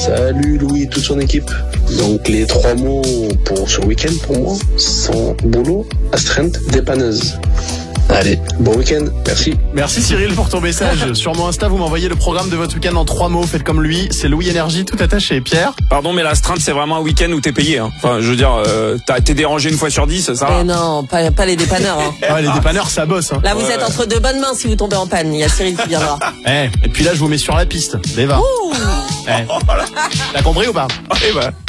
Salut Louis et toute son équipe. Donc les 3 mots pour ce week-end pour moi sont boulot, astreinte, dépanneuse. Allez, bon week-end, merci. Merci Cyril pour ton message. Sur mon Insta, vous m'envoyez le programme de votre week-end en 3 mots. Faites comme lui, c'est Louis Énergie, tout attaché. Pierre? Pardon, mais l'astreinte, c'est vraiment un week-end où t'es payé. Hein. Enfin, je veux dire, t'es dérangé une fois sur 10, ça va. Mais non, pas les dépanneurs. Hein. Ah, les dépanneurs, ça bosse. Hein. Là, vous êtes entre deux bonnes mains si vous tombez en panne. Il y a Cyril qui viendra. Et puis là, je vous mets sur la piste. Deva. T'as compris ou pas? Eh ben.